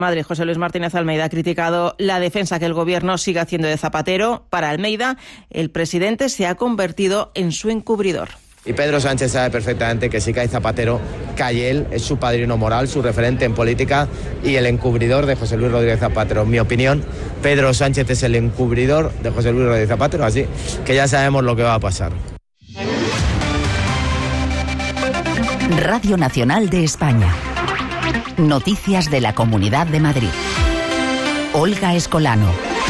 Madrid, José Luis Martínez Almeida, ha criticado la defensa que el Gobierno sigue haciendo de Zapatero. Para Almeida, el presidente se ha convertido en su encubridor. Y Pedro Sánchez sabe perfectamente que si cae Zapatero, cae él, es su padrino moral, su referente en política y el encubridor de José Luis Rodríguez Zapatero. En mi opinión, Pedro Sánchez es el encubridor de José Luis Rodríguez Zapatero, así que ya sabemos lo que va a pasar. Radio Nacional de España. Noticias de la Comunidad de Madrid. Olga Escolano.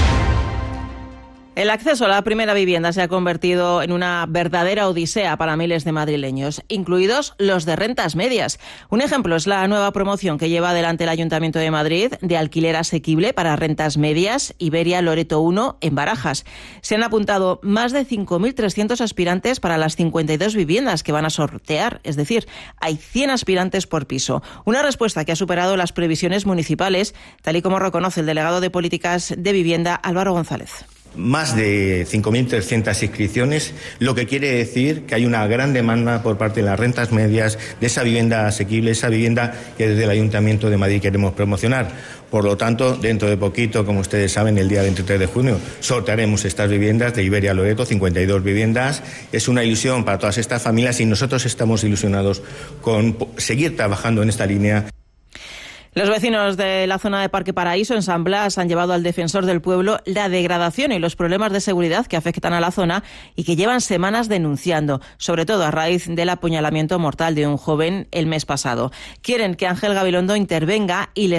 El acceso a la primera vivienda se ha convertido en una verdadera odisea para miles de madrileños, incluidos los de rentas medias. Un ejemplo es la nueva promoción que lleva adelante el Ayuntamiento de Madrid de alquiler asequible para rentas medias, Iberia Loreto 1, en Barajas. Se han apuntado más de 5.300 aspirantes para las 52 viviendas que van a sortear, es decir, hay 100 aspirantes por piso. Una respuesta que ha superado las previsiones municipales, tal y como reconoce el delegado de Políticas de Vivienda, Álvaro González. Más de 5.300 inscripciones, lo que quiere decir que hay una gran demanda por parte de las rentas medias de esa vivienda asequible, esa vivienda que desde el Ayuntamiento de Madrid queremos promocionar. Por lo tanto, dentro de poquito, como ustedes saben, el día 23 de junio sortearemos estas viviendas de Iberia Loreto, 52 viviendas. Es una ilusión para todas estas familias y nosotros estamos ilusionados con seguir trabajando en esta línea. Los vecinos de la zona de Parque Paraíso, en San Blas, han llevado al defensor del pueblo la degradación y los problemas de seguridad que afectan a la zona y que llevan semanas denunciando, sobre todo a raíz del apuñalamiento mortal de un joven el mes pasado. Quieren que Ángel Gabilondo intervenga y le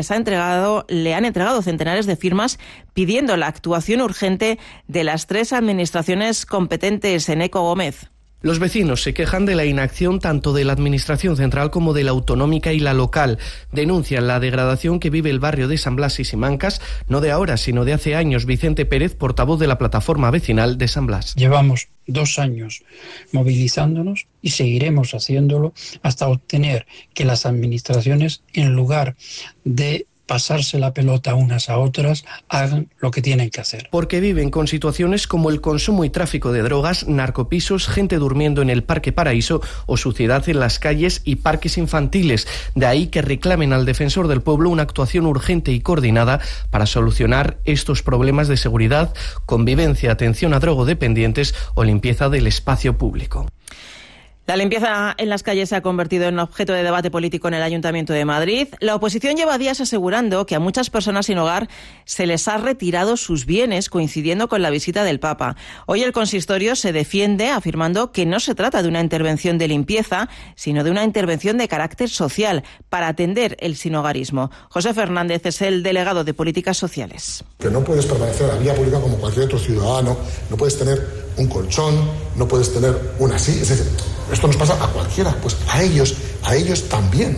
han entregado centenares de firmas pidiendo la actuación urgente de las 3 administraciones competentes. Eneco Gómez. Los vecinos se quejan de la inacción tanto de la Administración central como de la autonómica y la local. Denuncian la degradación que vive el barrio de San Blas y Simancas, no de ahora, sino de hace años. Vicente Pérez, portavoz de la plataforma vecinal de San Blas. Llevamos 2 años movilizándonos y seguiremos haciéndolo hasta obtener que las administraciones, en lugar de pasarse la pelota unas a otras, hagan lo que tienen que hacer. Porque viven con situaciones como el consumo y tráfico de drogas, narcopisos, gente durmiendo en el Parque Paraíso o suciedad en las calles y parques infantiles. De ahí que reclamen al defensor del pueblo una actuación urgente y coordinada para solucionar estos problemas de seguridad, convivencia, atención a drogodependientes o limpieza del espacio público. La limpieza en las calles se ha convertido en objeto de debate político en el Ayuntamiento de Madrid. La oposición lleva días asegurando que a muchas personas sin hogar se les ha retirado sus bienes, coincidiendo con la visita del Papa. Hoy el consistorio se defiende afirmando que no se trata de una intervención de limpieza, sino de una intervención de carácter social para atender el sinhogarismo. José Fernández es el delegado de Políticas Sociales. Que no puedes permanecer en la vía pública como cualquier otro ciudadano, no puedes tener un colchón, no puedes tener una silla, es decir, esto nos pasa a cualquiera, pues a ellos también,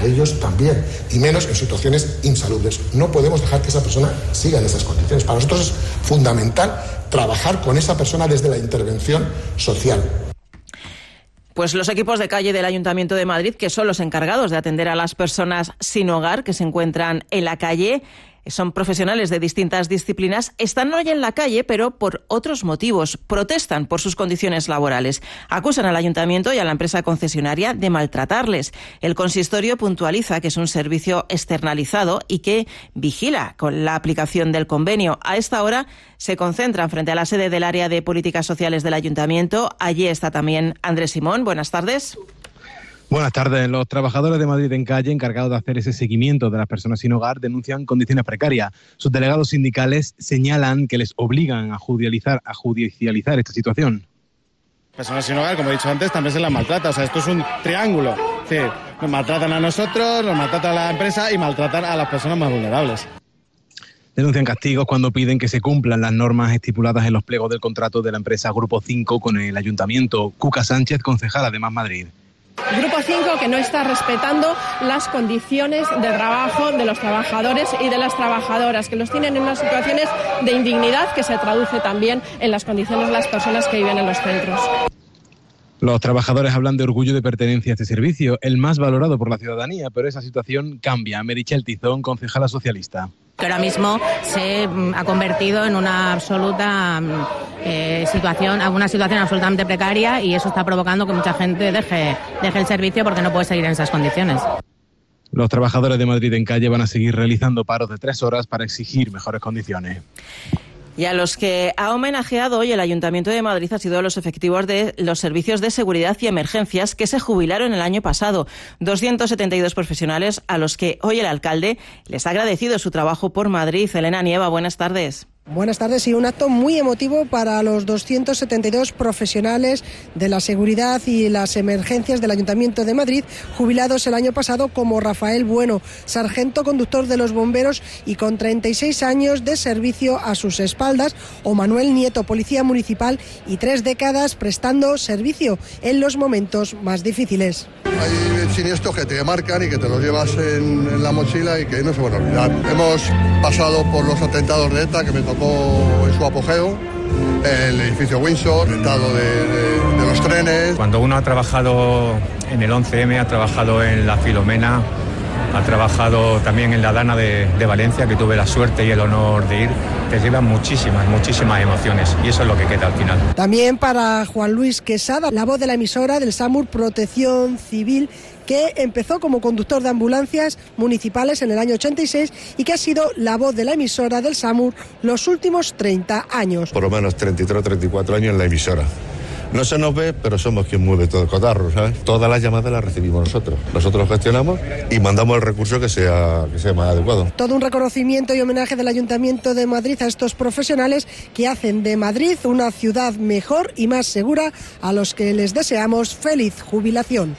y menos en situaciones insalubres. No podemos dejar que esa persona siga en esas condiciones. Para nosotros es fundamental trabajar con esa persona desde la intervención social. Pues los equipos de calle del Ayuntamiento de Madrid, que son los encargados de atender a las personas sin hogar que se encuentran en la calle, son profesionales de distintas disciplinas, están hoy en la calle, pero por otros motivos. Protestan por sus condiciones laborales. Acusan al Ayuntamiento y a la empresa concesionaria de maltratarles. El consistorio puntualiza que es un servicio externalizado y que vigila con la aplicación del convenio. A esta hora se concentran frente a la sede del área de políticas sociales del Ayuntamiento. Allí está también Andrés Simón. Buenas tardes. Buenas tardes. Los trabajadores de Madrid en Calle, encargados de hacer ese seguimiento de las personas sin hogar, denuncian condiciones precarias. Sus delegados sindicales señalan que les obligan a judicializar esta situación. Personas sin hogar, como he dicho antes, también se las maltrata. O sea, esto es un triángulo. Es decir, nos maltratan a nosotros, nos maltratan a la empresa y maltratan a las personas más vulnerables. Denuncian castigos cuando piden que se cumplan las normas estipuladas en los pliegos del contrato de la empresa Grupo 5 con el Ayuntamiento. Cuca Sánchez, concejala de Más Madrid. Grupo 5 que no está respetando las condiciones de trabajo de los trabajadores y de las trabajadoras, que los tienen en unas situaciones de indignidad que se traduce también en las condiciones de las personas que viven en los centros. Los trabajadores hablan de orgullo de pertenencia a este servicio, el más valorado por la ciudadanía, pero esa situación cambia. Meritxell Tizón, concejala socialista. Que ahora mismo se ha convertido en una absoluta situación absolutamente precaria y eso está provocando que mucha gente deje el servicio porque no puede seguir en esas condiciones. Los trabajadores de Madrid en Calle van a seguir realizando paros de 3 horas para exigir mejores condiciones. Y a los que ha homenajeado hoy el Ayuntamiento de Madrid ha sido a los efectivos de los servicios de seguridad y emergencias que se jubilaron el año pasado. 272 profesionales a los que hoy el alcalde les ha agradecido su trabajo por Madrid. Elena Nieva, buenas tardes. Buenas tardes, y un acto muy emotivo para los 272 profesionales de la seguridad y las emergencias del Ayuntamiento de Madrid, jubilados el año pasado, como Rafael Bueno, sargento conductor de los bomberos y con 36 años de servicio a sus espaldas, o Manuel Nieto, policía municipal y 3 décadas prestando servicio en los momentos más difíciles. Hay siniestros que te marcan y que te los llevas en la mochila y que no se van a olvidar. Hemos pasado por los atentados de ETA, que me tocó en su apogeo, el edificio Windsor, el atentado de los trenes. Cuando uno ha trabajado en el 11M, ha trabajado en la Filomena, ha trabajado también en la Dana de Valencia, que tuve la suerte y el honor de ir, te llevan muchísimas emociones, y eso es lo que queda al final. También para Juan Luis Quesada, la voz de la emisora del SAMUR Protección Civil, que empezó como conductor de ambulancias municipales en el año 86 y que ha sido la voz de la emisora del SAMUR los últimos 30 años. Por lo menos 33 o 34 años en la emisora. No se nos ve, pero somos quien mueve todo el cotarro, ¿sabes? Todas las llamadas las recibimos nosotros. Nosotros gestionamos y mandamos el recurso que sea más adecuado. Todo un reconocimiento y homenaje del Ayuntamiento de Madrid a estos profesionales que hacen de Madrid una ciudad mejor y más segura, a los que les deseamos feliz jubilación.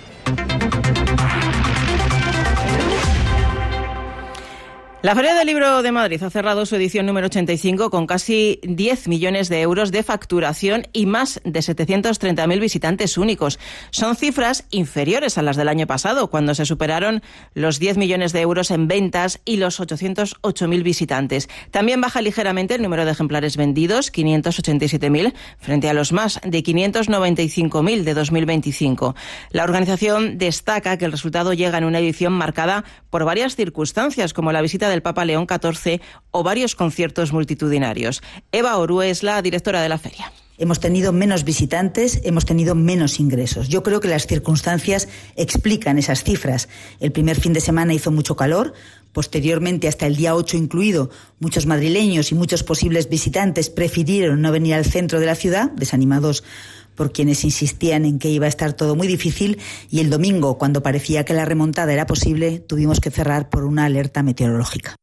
La Feria del Libro de Madrid ha cerrado su edición número 85 con casi 10 millones de euros de facturación y más de 730.000 visitantes únicos. Son cifras inferiores a las del año pasado, cuando se superaron los 10 millones de euros en ventas y los 808.000 visitantes. También baja ligeramente el número de ejemplares vendidos, 587.000, frente a los más de 595.000 de 2025. La organización destaca que el resultado llega en una edición marcada por varias circunstancias, como la visita del Papa León XIV o varios conciertos multitudinarios. Eva Orue es la directora de la feria. Hemos tenido menos visitantes, hemos tenido menos ingresos. Yo creo que las circunstancias explican esas cifras. El primer fin de semana hizo mucho calor, posteriormente, hasta el día 8 incluido, muchos madrileños y muchos posibles visitantes prefirieron no venir al centro de la ciudad, desanimados por quienes insistían en que iba a estar todo muy difícil, y el domingo, cuando parecía que la remontada era posible, tuvimos que cerrar por una alerta meteorológica.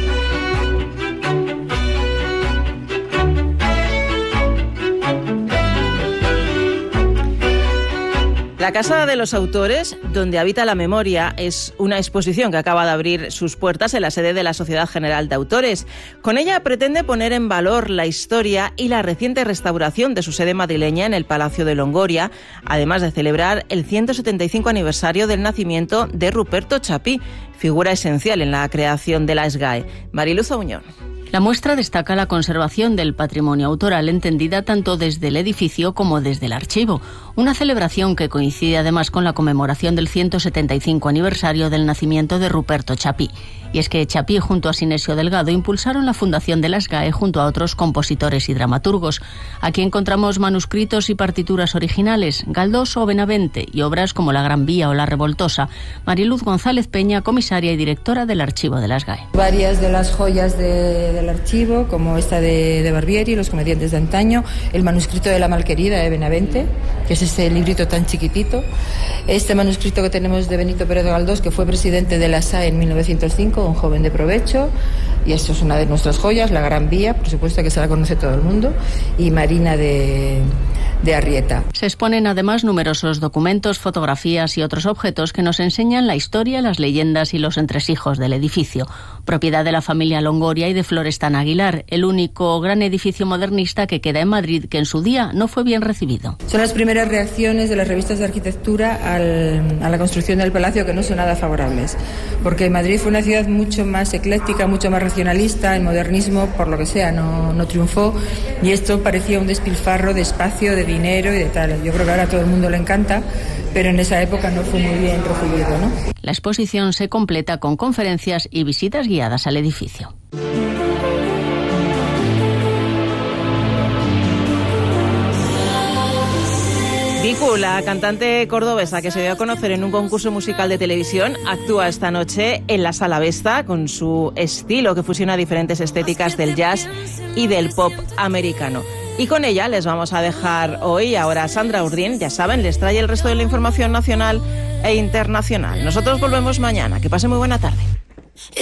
La Casa de los Autores, donde habita la memoria, es una exposición que acaba de abrir sus puertas en la sede de la Sociedad General de Autores. Con ella pretende poner en valor la historia y la reciente restauración de su sede madrileña en el Palacio de Longoria, además de celebrar el 175 aniversario del nacimiento de Ruperto Chapí, figura esencial en la creación de la SGAE. Mariluz Auñón. La muestra destaca la conservación del patrimonio autoral, entendida tanto desde el edificio como desde el archivo. Una celebración que coincide además con la conmemoración del 175 aniversario del nacimiento de Ruperto Chapí. Y es que Chapí, junto a Sinesio Delgado, impulsaron la fundación de la SGAE junto a otros compositores y dramaturgos. Aquí encontramos manuscritos y partituras originales, Galdós o Benavente, y obras como La Gran Vía o La Revoltosa. Mariluz González Peña, comisaria y directora del archivo de la SGAE. Varias de las joyas del archivo, como esta de Barbieri, Los comediantes de antaño, el manuscrito de La Malquerida de Benavente, que es este librito tan chiquitito, este manuscrito que tenemos de Benito Pérez Galdós, que fue presidente de la SAE en 1905, un joven de provecho, y esto es una de nuestras joyas, La Gran Vía, por supuesto que se la conoce todo el mundo, y Marina de Arrieta. Se exponen además numerosos documentos, fotografías y otros objetos que nos enseñan la historia, las leyendas y los entresijos del edificio. Propiedad de la familia Longoria y de Florestan Aguilar, el único gran edificio modernista que queda en Madrid, que en su día no fue bien recibido. Son las primeras reacciones de las revistas de arquitectura a la construcción del palacio, que no son nada favorables, porque Madrid fue una ciudad mucho más ecléctica, mucho más racionalista. El modernismo, por lo que sea, no triunfó, y esto parecía un despilfarro de espacio, de dinero y de tal. Yo creo que ahora a todo el mundo le encanta, pero en esa época no fue muy bien recibido, ¿no? La exposición se completa con conferencias y visitas guiadas al edificio. Vicu, la cantante cordobesa que se dio a conocer en un concurso musical de televisión, actúa esta noche en la Sala Vesta con su estilo que fusiona diferentes estéticas del jazz y del pop americano. Y con ella les vamos a dejar hoy. Ahora Sandra Urdín, ya saben, les trae el resto de la información nacional e internacional. Nosotros volvemos mañana. Que pasen muy buena tarde.